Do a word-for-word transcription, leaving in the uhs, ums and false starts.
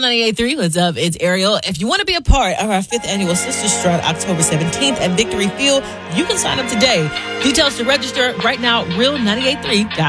ninety-eight point three, what's up? It's Ariel. If you want to be a part of our fifth annual Sister Strut, October seventeenth at Victory Field, you can sign up today. Details to register right now, real nine eight three dot com.